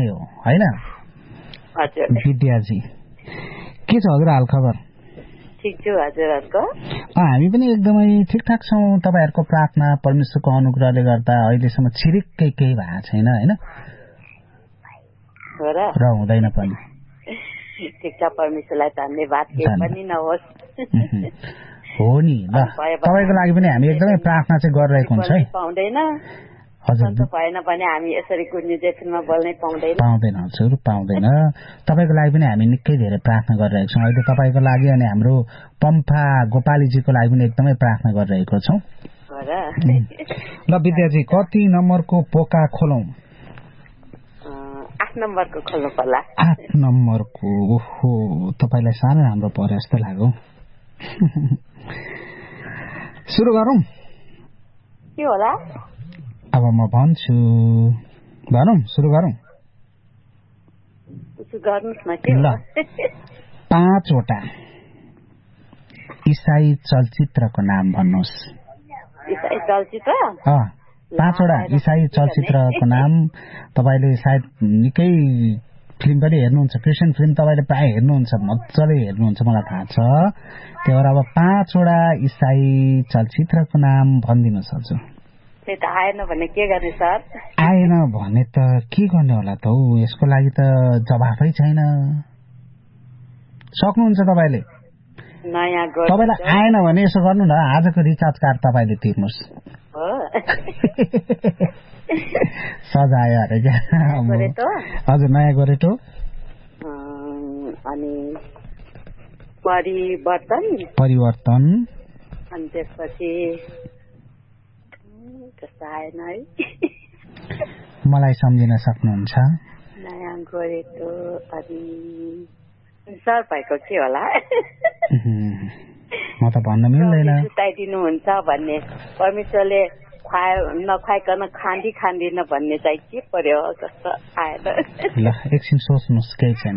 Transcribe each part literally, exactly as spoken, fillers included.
हो हैन हजुर विद्याजी के छ हजुर हाल खबर ठीक छु हजुरहरुको हामी पनि एकदमै ठिकठाक छौं तपाईहरुको प्रार्थना परमेश्वरको अनुग्रहले गर्दा अहिलेसम्म छिरिक्कै केही भएको छैन हैन र हुँदैन पनि ठीक छ परमेश्वरलाई धन्यवाद के पनि नहोस् हो नि ल तपाईको लागि पनि हामी एकदमै प्रार्थना चाहिँ गरिरहेको हुन्छ है पाउँदैन हजुर त भएन भने हामी यसरी गुड न्युज एफएममा बोल्नै पाउँदैन पाउँदैन हजुर पाउँदैन तपाईको लागि पनि हामी निकै धेरै प्रार्थना गरिरहेको छौं अहिले तपाईको लागि अनि हाम्रो पम्फा गोपालीजीको लागि पनि एकदमै प्रार्थना गरिरहेको छौं ल विद्याजी कति नम्बरको पोका खोलौं आठ नम्बरको खोल्नु पर्ला आठ नम्बरको ओहो तपाईलाई सानो राम्रो पर्यो जस्तो लाग्यो सुरु गरौं के होला अब म भन्छु भनौं सुरु गरौं गर्नुस् न के ल पाँचवटा ईसाई चलचित्रको नाम भन्नुहोस् ईसाई चलचित्र अ पाँचवटा ईसाई चलचित्रको नाम तपाईले सायद निकै फिल्म पनि हेर्नुहुन्छ क्रिस्चियन फिल्म तपाईले प्राय हेर्नुहुन्छ मज्जाले हेर्नुहुन्छ मलाई थाहा छ त्यही भएर अब पाँचवटा ईसाई चलचित्रको नाम भनिदिनुहोस् हजुर त्यही त आएन भने के गर्ने सर आएन भने त के गर्ने होला त हौ यसको लागि त जवाफै छैन सक्नुहुन्छ तपाईले नयाँ तपाईलाई आएन भने यसो गर्नु न आजको रिचार्ज कार्ड तपाईले तिर्नुस् सजाय अरे क्या हजुर नयाँ गोरेटो अनि परिवर्तन परिवर्तन अनि त्यसपछि आएन है मलाई सम्झिन सक्नुहुन्छ नयाँ गोरेटो अनि सर भएको के होला म त भन्न मिल्दैन सुताइदिनुहुन्छ भन्ने परमेश्वरले खुवाए नखुवाइकन खाँदी खाँदिन भन्ने चाहिँ के पर्यो जस्तो आएर ल एकछिन सोच्नुहोस् केही छैन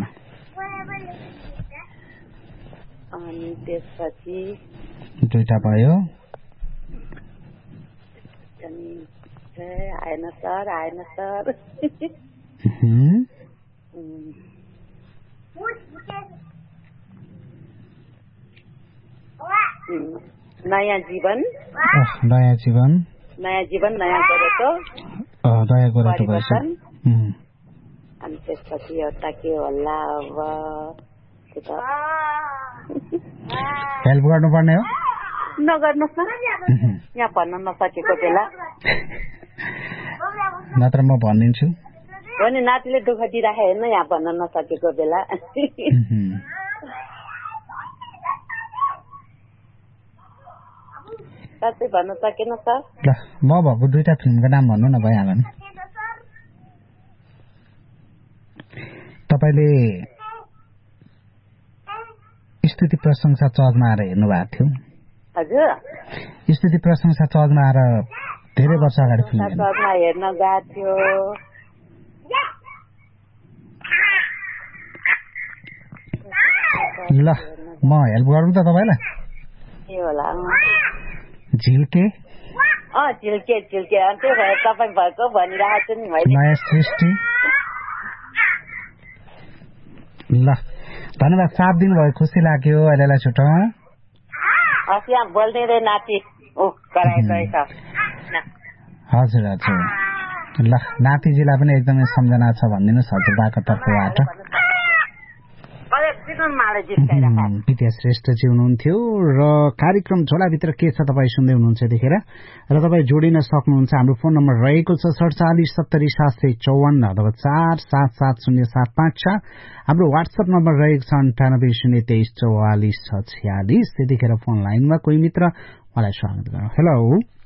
अनि त्यसपछि दुईटा भयो आएन सर आएन सर नयाँ जीवन नयाँ जीवन नयाँ जीवन नयाँ गोरेटो नयाँ गोरेटो भएछ अनि त्यसपछि एउटा के होला अब हेल्प गर्नुपर्ने हो नगर्नुहोस् न यहाँ भन्न नसकेको बेला नत्र म भनिदिन्छु हो नि नातिले दुःख दिइराखे हेर्नु यहाँ भन्न नसकेको बेला साँच्चै भन्न सकेन सर ल म भएको दुईटा फिल्मको नाम भन्नु न भइहाल्यो नि तपाईले स्तुति प्रशंसा चर्चमा आएर हेर्नु भएको थियो हजुर स्तुति प्रशंसा चर्चमा आएर धेरै वर्ष अगाडि फिल्म चर्चमा हेर्न गएको थियो ल म हेल्प गरौँ त तपाईलाई के होला झिल्के अँ झिल्के झिल्के अनि त्यही भएर तपाईँ भएको भनिरहेको छु नि मैले नयाँ सृष्टि ल धन्यवाद सात दिन भयो खुसी लाग्यो अहिलेलाई छुट्टाउँ हस् यहाँ बोल्दै नाति ऊ कराएको रहेछ हजुर हजुर ल नातिजीलाई पनि एकदमै सम्झना छ भनिदिनुहोस् हजुरबाको तर्फबाट विद्या श्रेष्ठजी हुनुहुन्थ्यो र कार्यक्रम झोलाभित्र के छ तपाईँ सुन्दै हुनुहुन्छ देखेर र तपाईँ जोडिन सक्नुहुन्छ हाम्रो फोन नम्बर रहेको छ सडचालिस सत्तरी सात सय चौवन्न अथवा चार सात सात शून्य सात पाँच छ हाम्रो वाट्सएप नम्बर रहेको छ अन्ठानब्बे शून्य तेइस चौवालिस छ छयालिस त्यतिखेर फोन लाइनमा कोही मित्र मलाई स्वागत गरौँ हेलो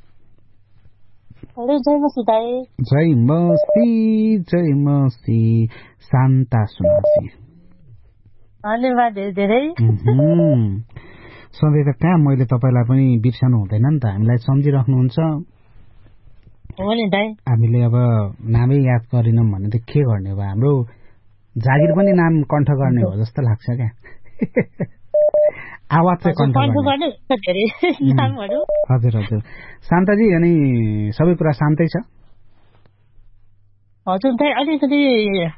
जय मसी दाइ जय मसी जय मसी शान्ता सुनासी धन्यवाद धेरै सधैँ त कहाँ मैले तपाईँलाई पनि बिर्सानु हुँदैन नि त हामीलाई सम्झिराख्नुहुन्छ हो नि दाइ हामीले अब नामै याद गरेनौँ भने त के गर्ने हो हाम्रो जागिर पनि नाम कण्ठ गर्ने हो जस्तो लाग्छ क्या आवाज चाहिँ कण्ठ गर्ने हजुर हजुर शान्ताजी अनि सबै कुरा शान्तै छ हजुर दाइ अलिकति